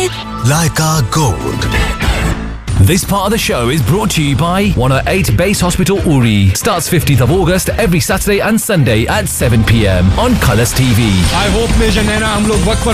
Leica Gold. This part of the show is brought to you by 108 Base Hospital Uri. Starts 15th of August every Saturday and Sunday at 7 p.m. on Colours TV. I hope major नैना हम लोग वक्त पर